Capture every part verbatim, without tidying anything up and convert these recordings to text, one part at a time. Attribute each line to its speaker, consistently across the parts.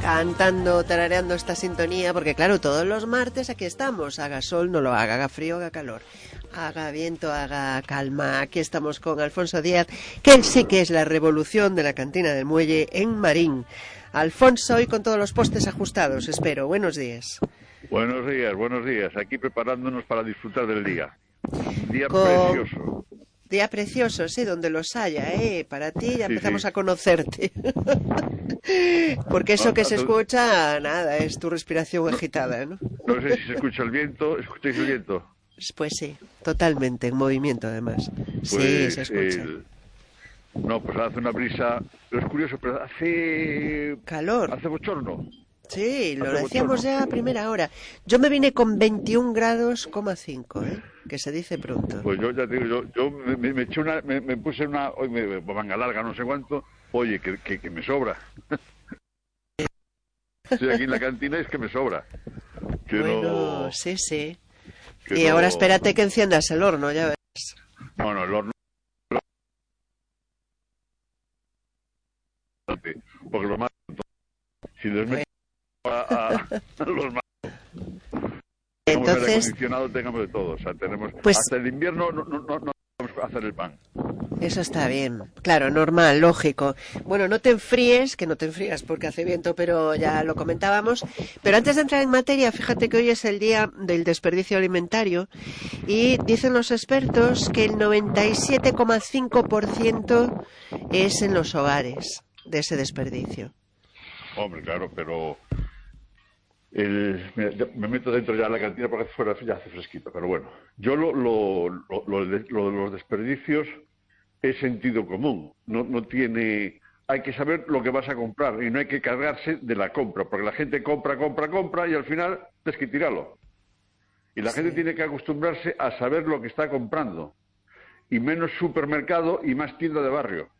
Speaker 1: cantando, tarareando esta sintonía, porque claro, todos los martes aquí estamos, haga sol, no lo haga, haga frío, haga calor, haga viento, haga calma. Aquí estamos con Alfonso Díaz, que él sí que es la revolución de la cantina del muelle en Marín. Alfonso, hoy con todos los postes ajustados, espero. Buenos días.
Speaker 2: Buenos días, buenos días. Aquí preparándonos para disfrutar del día. Un día
Speaker 1: con...
Speaker 2: precioso.
Speaker 1: Día precioso, sí, donde los haya, ¿eh? Para ti ya
Speaker 2: sí,
Speaker 1: empezamos
Speaker 2: sí.
Speaker 1: a conocerte. Porque eso que se escucha, nada, es tu respiración
Speaker 2: no,
Speaker 1: agitada, ¿no?
Speaker 2: No sé si se escucha el viento. ¿Escucháis el viento?
Speaker 1: Pues sí, totalmente, en movimiento además.
Speaker 2: Pues,
Speaker 1: sí, se escucha.
Speaker 2: El... No, pues hace una brisa. Es curioso, pero hace...
Speaker 1: Calor.
Speaker 2: Hace bochorno.
Speaker 1: Sí, lo
Speaker 2: hace
Speaker 1: decíamos
Speaker 2: bochorno.
Speaker 1: ya a primera hora. Yo me vine con veintiún grados, coma cinco, ¿eh? Que se dice pronto.
Speaker 2: Pues yo ya te digo, yo, yo me, me eché una, me, me puse una, hoy me, manga larga, no sé cuánto, oye, que, que, que me sobra. Estoy aquí en la cantina y es que me sobra. Que
Speaker 1: bueno,
Speaker 2: no,
Speaker 1: sí, sí.
Speaker 2: Que
Speaker 1: y
Speaker 2: no...
Speaker 1: ahora espérate que enciendas el horno, ya verás.
Speaker 2: No, no, el horno. Porque los más... Si les meto a, a los más... Tenemos
Speaker 1: Entonces,
Speaker 2: aire acondicionado, tengamos de todo. O sea, tenemos...
Speaker 1: Pues,
Speaker 2: hasta el invierno no, no, no, no vamos a hacer el pan.
Speaker 1: Eso está bien, claro, normal, lógico. Bueno, no te enfríes, que no te enfrías porque hace viento, pero ya lo comentábamos. Pero antes de entrar en materia, fíjate que hoy es el día del desperdicio alimentario y dicen los expertos que el noventa y siete coma cinco por ciento es en los hogares de ese desperdicio.
Speaker 2: Hombre, claro, pero... El, mira, me meto dentro ya de la cantina porque fuera ya hace fresquito, pero bueno, yo lo, lo, lo, lo, de, lo de los desperdicios es sentido común, no, no tiene, hay que saber lo que vas a comprar y no hay que cargarse de la compra, porque la gente compra, compra, compra y al final tienes que tirarlo. Y la sí. gente tiene que acostumbrarse a saber lo que está comprando, y menos supermercado y más tienda de barrio.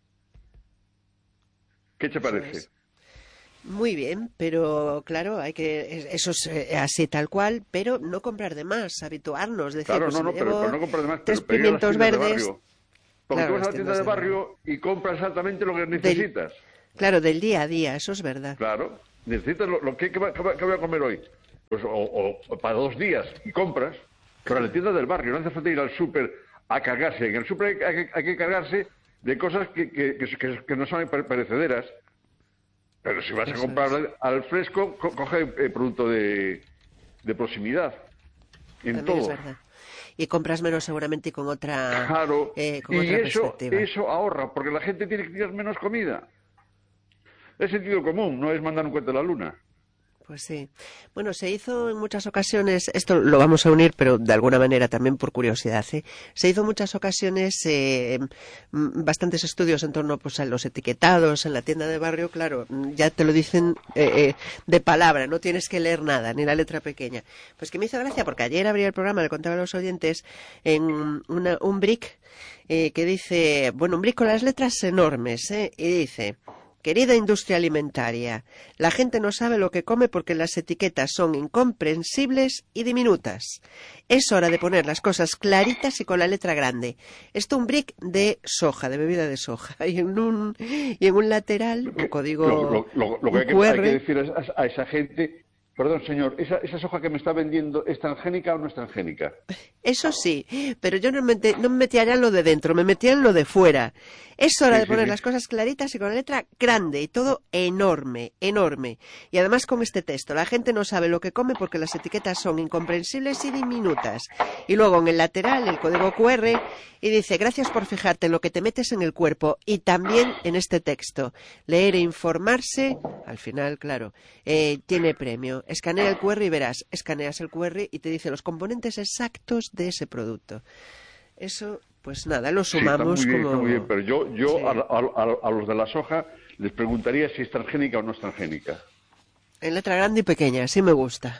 Speaker 2: ¿Qué te parece?
Speaker 1: Eso es. Muy bien, pero claro, hay que eso es así tal cual, pero no comprar de más, habituarnos, decir,
Speaker 2: claro,
Speaker 1: pues
Speaker 2: no,
Speaker 1: si
Speaker 2: no,
Speaker 1: me
Speaker 2: pero,
Speaker 1: llevo
Speaker 2: pero no comprar de más,
Speaker 1: tres
Speaker 2: pero
Speaker 1: pimientos verdes.
Speaker 2: De barrio, porque
Speaker 1: claro,
Speaker 2: tú vas a la tienda de barrio, barrio y compras exactamente lo que necesitas.
Speaker 1: Del, claro, del día a día, eso es verdad.
Speaker 2: Claro, necesitas lo, lo que, que, que voy a comer hoy, pues o, o, o para dos días y compras, pero en la tienda del barrio no hace falta ir al súper a cargarse. En el súper hay, hay, hay que cargarse de cosas que, que, que, que no son perecederas. Pero si vas Eso a comprar es. al fresco, co coge el producto de, de proximidad. En
Speaker 1: También
Speaker 2: todo.
Speaker 1: Es verdad. Y compras menos seguramente y con otra,
Speaker 2: claro.
Speaker 1: eh, con
Speaker 2: y
Speaker 1: otra
Speaker 2: eso,
Speaker 1: perspectiva.
Speaker 2: eso ahorra, porque la gente tiene que tirar menos comida. Es sentido común, no es mandar un cuento a la luna.
Speaker 1: Pues sí. Bueno, se hizo en muchas ocasiones, esto lo vamos a unir, pero de alguna manera también por curiosidad, ¿eh? Se hizo en muchas ocasiones eh, bastantes estudios en torno pues, a los etiquetados en la tienda de barrio, claro, ya te lo dicen eh, eh, de palabra, no tienes que leer nada, ni la letra pequeña. Pues que me hizo gracia, porque ayer abrí el programa, le contaba a los oyentes, en una, un brick eh, que dice, bueno, un brick con las letras enormes, ¿eh? Y dice... Querida industria alimentaria, la gente no sabe lo que come porque las etiquetas son incomprensibles y diminutas. Es hora de poner las cosas claritas y con la letra grande. Esto es un brick de soja, de bebida de soja. Y en un, y en un lateral, un código
Speaker 2: Lo, lo, lo, lo que, hay que hay que decir a, a esa gente... Perdón, señor, ¿esa, ¿esa soja que me está vendiendo es transgénica o no es transgénica?
Speaker 1: Eso sí, pero yo no me, metí, no me metía ya en lo de dentro, me metía en lo de fuera. Es hora
Speaker 2: sí,
Speaker 1: de poner
Speaker 2: sí,
Speaker 1: las
Speaker 2: sí.
Speaker 1: cosas claritas y con la letra grande y todo enorme, enorme. Y además con este texto, la gente no sabe lo que come porque las etiquetas son incomprensibles y diminutas. Y luego en el lateral el código cu erre y dice, gracias por fijarte en lo que te metes en el cuerpo. Y también en este texto, leer e informarse, al final, claro, eh, tiene premio. Escanea el cu erre y verás, escaneas el cu erre y te dice los componentes exactos de ese producto. Eso, pues nada, lo sumamos
Speaker 2: sí, está muy bien,
Speaker 1: como...
Speaker 2: está muy bien, pero yo, yo
Speaker 1: sí.
Speaker 2: a, a, a los de la soja les preguntaría si es transgénica o no es transgénica.
Speaker 1: En letra grande y pequeña, sí me gusta.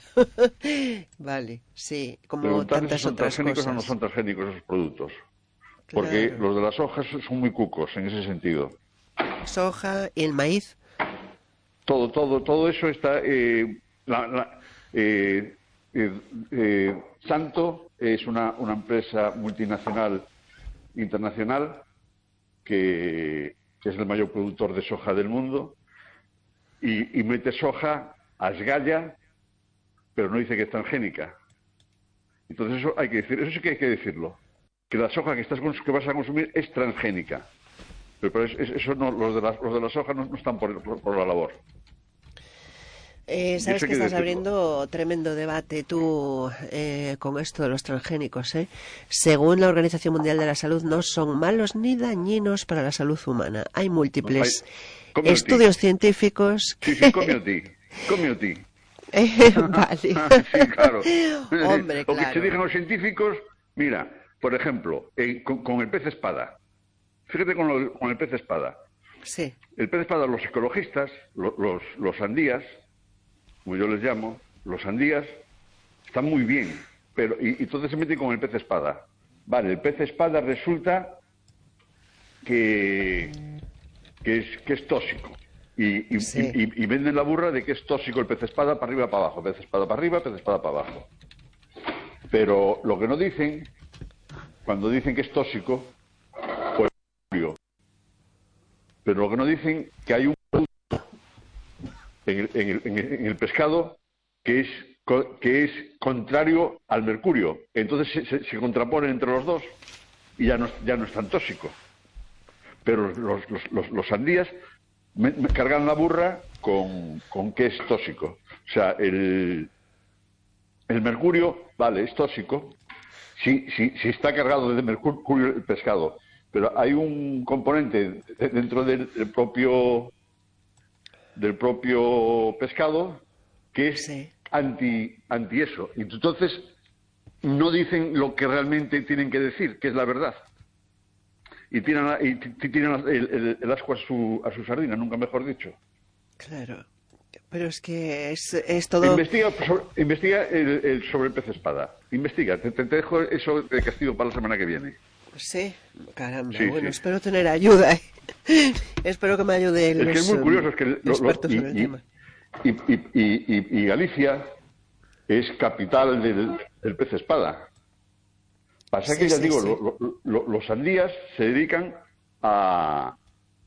Speaker 1: Vale, sí, como tantas
Speaker 2: si son
Speaker 1: otras
Speaker 2: transgénicos
Speaker 1: cosas.
Speaker 2: o no son transgénicos esos productos.
Speaker 1: Claro.
Speaker 2: Porque los de las hojas son muy cucos en ese sentido.
Speaker 1: Soja y el maíz.
Speaker 2: Todo, todo, todo eso está... Eh, la, la, eh, eh, eh, Santo es una, una empresa multinacional internacional que, que es el mayor productor de soja del mundo y, y mete soja, asgalla, pero no dice que es transgénica. Entonces eso hay que decir, eso sí que hay que decirlo, que la soja que estás que vas a consumir es transgénica. Pero, pero es, es, eso no, los de la, los de la soja no, no están por, por, por la labor.
Speaker 1: Eh, sabes que estás abriendo tremendo debate tú eh, con esto de los transgénicos, ¿eh? Según la Organización Mundial de la Salud, no son malos ni dañinos para la salud humana. Hay múltiples no, hay... estudios científicos.
Speaker 2: Sí, sí, community. Community.
Speaker 1: Eh, vale.
Speaker 2: Sí, claro.
Speaker 1: Hombre,
Speaker 2: o
Speaker 1: claro.
Speaker 2: que se digan los científicos, mira, por ejemplo, eh, con, con el pez espada. Fíjate con, lo, con el pez espada.
Speaker 1: Sí.
Speaker 2: El pez espada, los ecologistas, los, los, los sandías, como yo les llamo, los sandías, están muy bien, pero y, y entonces se meten con el pez espada. Vale, el pez espada resulta que, que, es, que es tóxico. Y, y,
Speaker 1: sí.
Speaker 2: y, y, y venden la burra de que es tóxico el pez espada para arriba, para abajo, pez espada para arriba, pez espada para abajo. Pero lo que no dicen, cuando dicen que es tóxico, pues pero lo que no dicen que hay un producto en el, en el, en el, en el pescado que es que es contrario al mercurio. Entonces se, se, se contraponen entre los dos y ya no, ya no es tan tóxico. Pero los, los, los, los sandías me, me cargan la burra con, con que es tóxico. O sea, el, el mercurio, vale, es tóxico si, si, si está cargado de mercurio el pescado. Pero hay un componente dentro del, del propio del propio pescado que es sí. anti, anti eso. Y entonces no dicen lo que realmente tienen que decir, que es la verdad. Y tiran, y tiran el, el, el asco a su, a su sardina, nunca mejor dicho.
Speaker 1: Claro. Pero es que es, es todo...
Speaker 2: Investiga, sobre, investiga el, el, sobre el pez espada. Investiga. Te, te dejo eso de castigo para la semana que viene.
Speaker 1: Sí, caramba,
Speaker 2: sí,
Speaker 1: bueno,
Speaker 2: sí.
Speaker 1: espero tener ayuda. ¿eh? Espero que me ayude el
Speaker 2: Es que es muy curioso, es que lo,
Speaker 1: expertos
Speaker 2: lo, y,
Speaker 1: sobre el
Speaker 2: y,
Speaker 1: tema.
Speaker 2: Y, y, y, y, y Galicia es capital del, del pez espada. Pasa sí, que ya sí, digo, sí. lo, lo, los sandías se dedican a,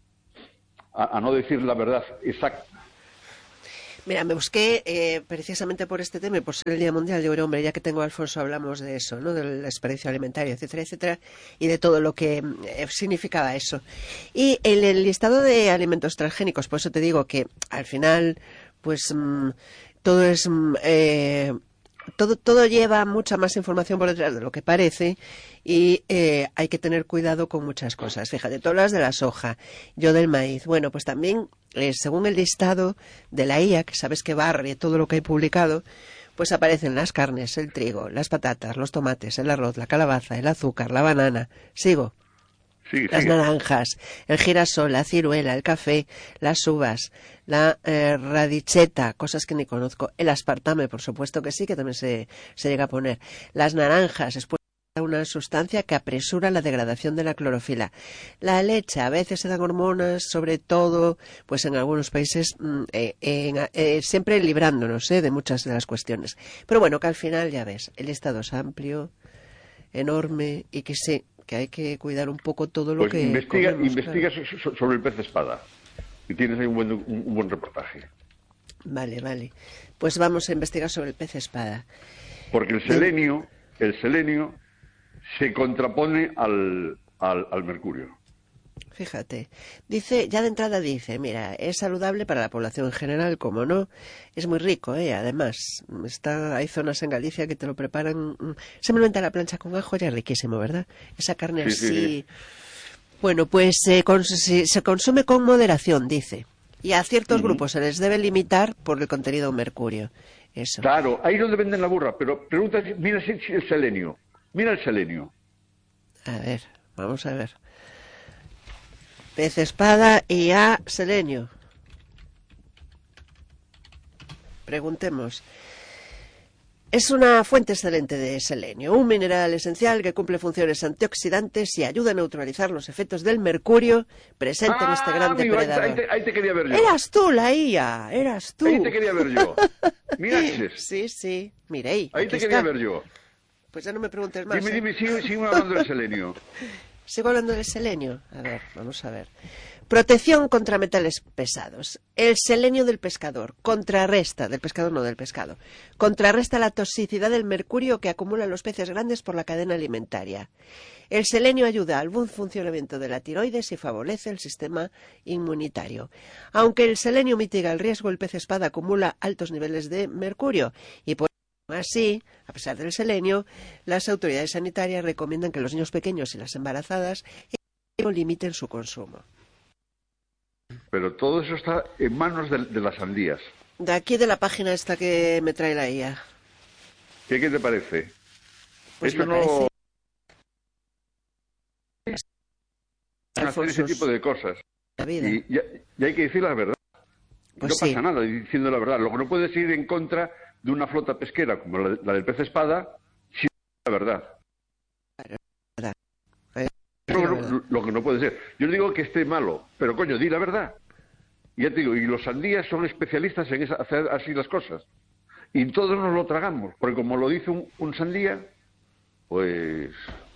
Speaker 2: a, a no decir la verdad exacta.
Speaker 1: Mira, me busqué eh, precisamente por este tema y por ser el Día Mundial. Digo, hombre, ya que tengo a Alfonso, hablamos de eso, ¿no? Del desperdicio alimentario, etcétera, etcétera, y de todo lo que eh, significaba eso. Y en el listado de alimentos transgénicos, por eso te digo que al final, pues mmm, todo es... Mmm, eh, Todo, todo lleva mucha más información por detrás de lo que parece y eh, hay que tener cuidado con muchas cosas. Fíjate, tú hablas de la soja, yo del maíz. Bueno, pues también, eh, según el listado de la I A, que sabes que barre todo lo que hay publicado, pues aparecen las carnes, el trigo, las patatas, los tomates, el arroz, la calabaza, el azúcar, la banana. ¿Sigo?
Speaker 2: Sí,
Speaker 1: las
Speaker 2: sí.
Speaker 1: naranjas, el girasol, la ciruela, el café, las uvas, la eh, radicheta, cosas que ni conozco, el aspartame, por supuesto que sí, que también se, se llega a poner, las naranjas, es una sustancia que apresura la degradación de la clorofila. La leche, a veces se dan hormonas, sobre todo, pues en algunos países, eh, eh, eh, siempre librándonos eh, de muchas de las cuestiones. Pero bueno, que al final, ya ves, el listado es amplio, enorme, y que sí, que hay que cuidar un poco todo lo
Speaker 2: pues
Speaker 1: que
Speaker 2: investiga,
Speaker 1: comemos,
Speaker 2: investiga
Speaker 1: claro.
Speaker 2: sobre el pez espada y tienes ahí un buen, un, un buen reportaje.
Speaker 1: Vale, vale. Pues vamos a investigar sobre el pez espada.
Speaker 2: Porque el selenio, el selenio se contrapone al, al, al mercurio.
Speaker 1: Fíjate, dice, ya de entrada dice, mira, es saludable para la población en general, como no, es muy rico, eh, además, está, hay zonas en Galicia que te lo preparan simplemente a la plancha con ajo, ya es riquísimo, ¿verdad? Esa carne
Speaker 2: sí,
Speaker 1: así,
Speaker 2: sí, sí.
Speaker 1: Bueno, pues se, cons se, se consume con moderación, dice, y a ciertos uh-huh. grupos se les debe limitar por el contenido de mercurio, eso.
Speaker 2: Claro, ahí es donde venden la burra, pero pregunta, mira si el selenio, mira el selenio.
Speaker 1: A ver, vamos a ver. Pez espada y a selenio. Preguntemos. Es una fuente excelente de selenio, un mineral esencial que cumple funciones antioxidantes y ayuda a neutralizar los efectos del mercurio presente ah, en este gran
Speaker 2: amigo,
Speaker 1: depredador.
Speaker 2: Ahí te, ahí te quería ver yo.
Speaker 1: Eras tú la I A, eras tú.
Speaker 2: Ahí te quería ver yo. Mira,
Speaker 1: sí, sí, mire ahí.
Speaker 2: Ahí te quería
Speaker 1: está.
Speaker 2: ver yo.
Speaker 1: Pues ya no me preguntes más.
Speaker 2: Dime,
Speaker 1: ¿eh?
Speaker 2: dime, sigue, sigue hablando del selenio.
Speaker 1: ¿Sigo hablando del selenio? A ver, vamos a ver. Protección contra metales pesados. El selenio del pescador contrarresta, del pescador no del pescado, contrarresta la toxicidad del mercurio que acumulan los peces grandes por la cadena alimentaria. El selenio ayuda al buen funcionamiento de la tiroides y favorece el sistema inmunitario. Aunque el selenio mitiga el riesgo, el pez espada acumula altos niveles de mercurio y por así, a pesar del selenio, las autoridades sanitarias recomiendan que los niños pequeños y las embarazadas limiten su consumo.
Speaker 2: Pero todo eso está en manos de, de las sandías.
Speaker 1: De aquí de la página esta que me trae la I A.
Speaker 2: ¿Qué, qué te parece?
Speaker 1: Pues
Speaker 2: eso
Speaker 1: me
Speaker 2: no...
Speaker 1: parece...
Speaker 2: hacer ese tipo de cosas.
Speaker 1: La vida.
Speaker 2: Y, y, y hay que decir la verdad.
Speaker 1: Pues
Speaker 2: no
Speaker 1: sí.
Speaker 2: pasa nada diciendo la verdad. Lo que no puedes ir en contra de una flota pesquera como la, la del pez espada, si es la verdad.
Speaker 1: verdad.
Speaker 2: Eso lo, lo que no puede ser. Yo no digo que esté malo, pero coño, di la verdad. Y ya te digo, y los sandías son especialistas en esa, hacer así las cosas. Y todos nos lo tragamos, porque como lo dice un, un sandía, pues...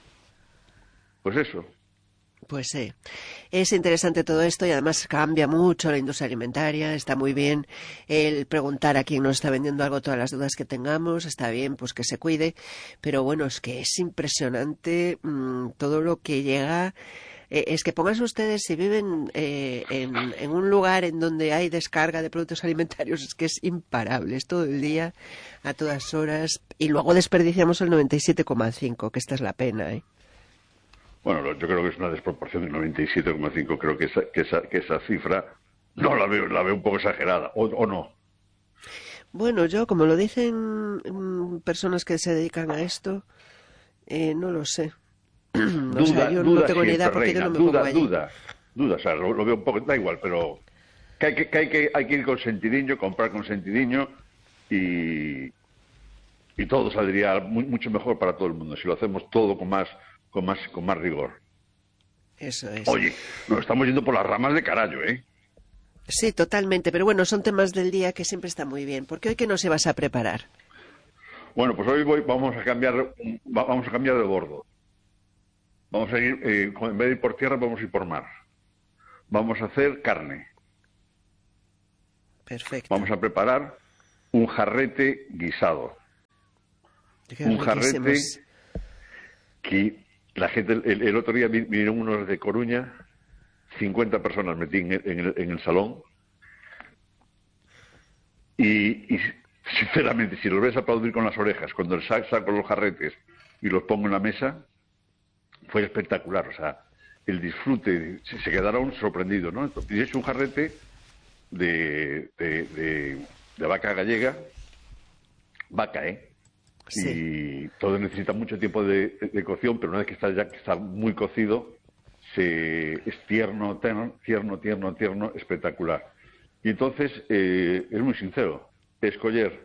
Speaker 2: Pues eso.
Speaker 1: Pues sí, es interesante todo esto y además cambia mucho la industria alimentaria, está muy bien el preguntar a quién nos está vendiendo algo todas las dudas que tengamos, está bien pues que se cuide, pero bueno, es que es impresionante mmm, todo lo que llega, eh, es que pónganse ustedes si viven eh, en, en un lugar en donde hay descarga de productos alimentarios, es que es imparable, es todo el día, a todas horas, y luego desperdiciamos el noventa y siete coma cinco, que esta es la pena, ¿eh?
Speaker 2: Bueno, yo creo que es una desproporción del noventa y siete coma cinco. Creo que esa, que esa, que esa cifra no la veo, la veo un poco exagerada, o, o no.
Speaker 1: Bueno, yo, como lo dicen mm, personas que se dedican a esto, eh, no lo sé.
Speaker 2: Duda,
Speaker 1: o sea, yo
Speaker 2: duda
Speaker 1: no tengo
Speaker 2: siempre,
Speaker 1: ni idea porque
Speaker 2: reina,
Speaker 1: yo no me
Speaker 2: duda,
Speaker 1: pongo allí.
Speaker 2: duda, duda, o sea, lo, lo veo un poco, da igual, pero que hay que, que, hay que, hay que ir con sentidiño, comprar con sentidiño y, y todo saldría muy, mucho mejor para todo el mundo si lo hacemos todo con más, con más, con más rigor.
Speaker 1: Eso es.
Speaker 2: Oye, nos estamos yendo por las ramas de carajo, ¿eh?
Speaker 1: Sí, totalmente, pero bueno, son temas del día que siempre está muy bien. Porque hoy que no se vas a preparar.
Speaker 2: Bueno, pues hoy voy, vamos a cambiar, vamos a cambiar de bordo. Vamos a ir, eh, en vez de ir por tierra, vamos a ir por mar. Vamos a hacer carne.
Speaker 1: Perfecto.
Speaker 2: Vamos a preparar un jarrete guisado.
Speaker 1: Qué
Speaker 2: un jarrete
Speaker 1: riquísimos.
Speaker 2: que la gente, el, el otro día vinieron unos de Coruña, cincuenta personas metí en el, en el, en el salón, y, y sinceramente, si los ves aplaudir con las orejas, cuando les saco los jarretes y los pongo en la mesa, fue espectacular, o sea, el disfrute, se, se quedaron sorprendidos, ¿no? Y es un jarrete de, de, de, de vaca gallega, vaca, ¿eh?
Speaker 1: Sí.
Speaker 2: Y todo necesita mucho tiempo de, de, de cocción, pero una vez que está ya que está muy cocido, se, es tierno, tierno, tierno, tierno, tierno, espectacular. Y entonces, eh, es muy sincero, escoger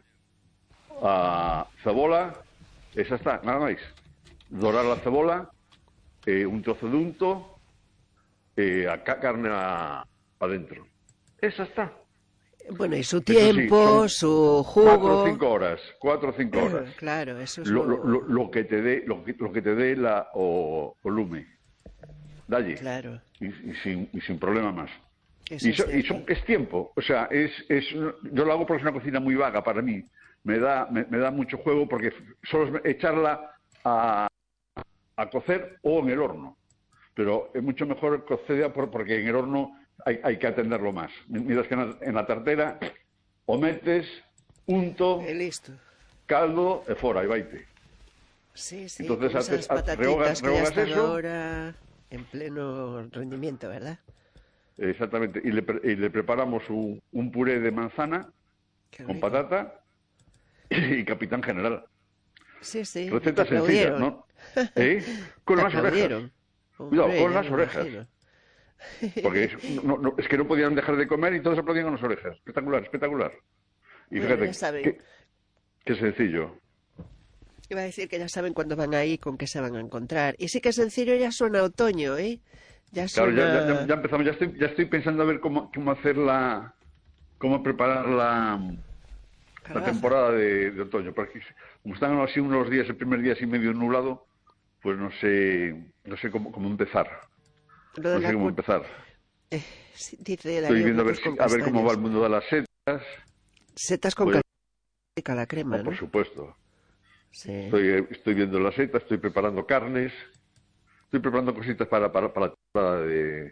Speaker 2: a cebola, esa está, nada más, dorar la cebola, eh, un trozo de unto, eh, acá carne adentro. Esa está.
Speaker 1: Bueno, y su
Speaker 2: Eso
Speaker 1: tiempo,
Speaker 2: sí,
Speaker 1: su jugo.
Speaker 2: Cuatro o cinco horas, cuatro o cinco horas.
Speaker 1: Claro, eso es
Speaker 2: lo,
Speaker 1: lo...
Speaker 2: lo, lo que te dé, lo que, lo que te dé la o, volumen. Dalle.
Speaker 1: Claro.
Speaker 2: Y, y, sin, y sin problema más.
Speaker 1: Eso
Speaker 2: Y,
Speaker 1: es,
Speaker 2: so, y son, es tiempo. O sea, es, es, yo lo hago porque es una cocina muy vaga para mí. Me da, me, me da mucho juego porque solo es echarla a, a cocer o en el horno. Pero es mucho mejor cocer porque en el horno hay, hay que atenderlo más. Mientras que en la, en la tartera o metes unto,
Speaker 1: eh, listo.
Speaker 2: caldo e fora, e vaite.
Speaker 1: Sí, sí,
Speaker 2: entonces
Speaker 1: con
Speaker 2: haces,
Speaker 1: esas patatitas
Speaker 2: rehogas,
Speaker 1: que ya
Speaker 2: rehogas
Speaker 1: están
Speaker 2: eso,
Speaker 1: ahora en pleno rendimiento, ¿verdad?
Speaker 2: Exactamente, y le, y le preparamos un, un puré de manzana
Speaker 1: Qué
Speaker 2: con
Speaker 1: rico.
Speaker 2: patata y capitán general.
Speaker 1: Sí, sí.
Speaker 2: Receta sencilla, ¿no? ¿Eh? Con
Speaker 1: Te
Speaker 2: las orejas.
Speaker 1: aplaudieron.
Speaker 2: Cuidado,
Speaker 1: Hombre,
Speaker 2: con
Speaker 1: ya
Speaker 2: las
Speaker 1: me
Speaker 2: orejas.
Speaker 1: imagino.
Speaker 2: Porque es, no, no, es que no podían dejar de comer y todos aplaudían con las orejas. Espectacular, espectacular. Y
Speaker 1: Bueno, ya
Speaker 2: fíjate,
Speaker 1: saben.
Speaker 2: qué, qué sencillo.
Speaker 1: Iba a decir que ya saben cuándo van ahí, con qué se van a encontrar. Y sí que sencillo ya suena otoño, ¿eh? Ya
Speaker 2: Claro,
Speaker 1: suena...
Speaker 2: ya, ya, ya empezamos, ya estoy, ya estoy pensando a ver cómo, cómo hacer la, cómo preparar la, la temporada de, de otoño, porque como están así unos días, el primer día así medio nublado, pues no sé, no sé cómo, cómo empezar.
Speaker 1: Lo de
Speaker 2: No sé
Speaker 1: la
Speaker 2: cómo
Speaker 1: cu...
Speaker 2: empezar.
Speaker 1: Eh, sí, dice
Speaker 2: Estoy
Speaker 1: Darío,
Speaker 2: viendo a ver,
Speaker 1: huevos
Speaker 2: si-
Speaker 1: con
Speaker 2: a ver cómo va el
Speaker 1: castañas.
Speaker 2: mundo de las setas.
Speaker 1: Setas con
Speaker 2: Voy
Speaker 1: castañas, la
Speaker 2: a-
Speaker 1: crema,
Speaker 2: no, por
Speaker 1: ¿no?
Speaker 2: supuesto.
Speaker 1: Sí.
Speaker 2: Estoy, estoy viendo las setas, estoy preparando carnes, estoy preparando cositas para, para, para la temporada de,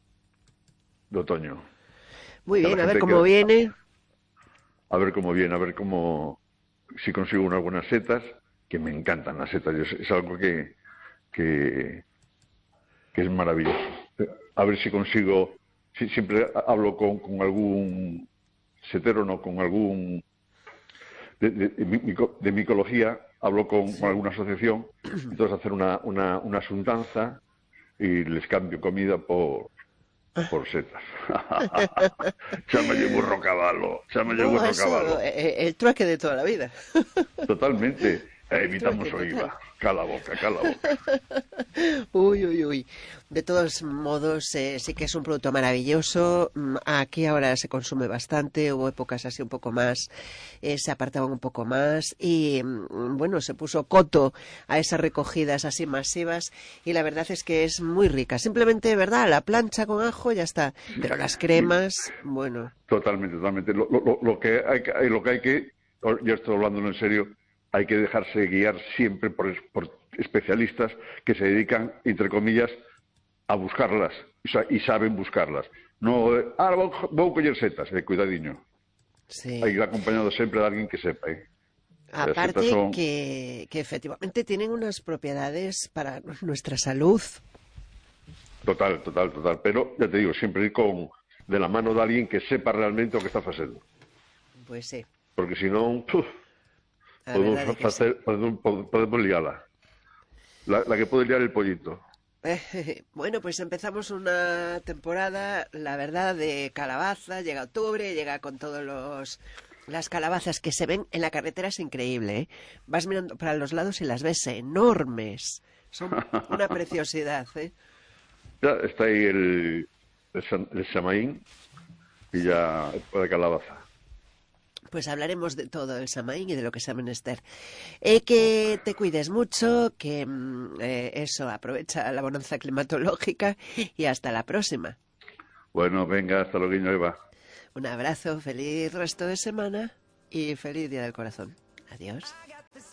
Speaker 2: de otoño.
Speaker 1: Muy
Speaker 2: Que a la
Speaker 1: bien, a ver
Speaker 2: gente
Speaker 1: cómo
Speaker 2: que,
Speaker 1: viene.
Speaker 2: a ver cómo viene, a ver cómo, si consigo unas buenas setas, que me encantan las setas, yo- es algo que, que, que es maravilloso. A ver si consigo, si, siempre hablo con, con algún setero, no, con algún de, de, de, mico- de micología, hablo con, con
Speaker 1: Sí.
Speaker 2: alguna asociación, entonces hacer una, una, una asuntanza y les cambio comida por, por setas. Chámalle burro cabalo, chámalle
Speaker 1: No,
Speaker 2: burro
Speaker 1: eso,
Speaker 2: cabalo.
Speaker 1: eh, eh, el trueque de toda la vida.
Speaker 2: Totalmente. Eh,
Speaker 1: El trueque
Speaker 2: evitamos
Speaker 1: total.
Speaker 2: oíva. Cala boca, cala boca.
Speaker 1: Uy, uy, uy. De todos modos, eh, sí que es un producto maravilloso. Mm, Aquí ahora se consume bastante. Hubo épocas así un poco más, eh, se apartaban un poco más. Y mm, bueno, se puso coto a esas recogidas así masivas. Y la verdad es que es muy rica. Simplemente, ¿verdad? A la plancha con ajo ya está. Pero las
Speaker 2: Y
Speaker 1: cremas, bueno.
Speaker 2: totalmente, totalmente. Lo, lo, lo que hay que, lo que hay que, ya estoy hablándolo en serio, hay que dejarse guiar siempre por, es- por especialistas que se dedican, entre comillas, a buscarlas y, sa- y saben buscarlas. No, eh, ah, vou, vou coller setas, eh, cuidadiño. Hay que
Speaker 1: Sí.
Speaker 2: ir acompañado siempre de alguien que sepa, eh. Las setas
Speaker 1: Aparte
Speaker 2: son
Speaker 1: que, que efectivamente tienen unas propiedades para nuestra salud.
Speaker 2: total, total, total. Pero, ya te digo, siempre ir con, de la mano de alguien que sepa realmente lo que está haciendo.
Speaker 1: Pues sí,
Speaker 2: Porque si no, puf,
Speaker 1: la
Speaker 2: podemos
Speaker 1: verdad es que sí.
Speaker 2: hacer, podemos, podemos liarla. La, la que puede liar el pollito.
Speaker 1: Bueno, pues empezamos una temporada, la verdad, de calabaza. Llega octubre, llega con todos los las calabazas que se ven en la carretera, es increíble, ¿eh? Vas mirando para los lados y las ves enormes. Son una preciosidad, ¿eh?
Speaker 2: Ya está ahí el, el, san- el samaín y
Speaker 1: Sí.
Speaker 2: ya de calabaza.
Speaker 1: Pues hablaremos de todo el Samaín y de lo que sea menester. Eh, que te cuides mucho, que mm, eh, eso, aprovecha la bonanza climatológica y hasta la próxima.
Speaker 2: Bueno, venga, hasta luego, Eva.
Speaker 1: Un abrazo, feliz resto de semana y feliz Día del Corazón. Adiós.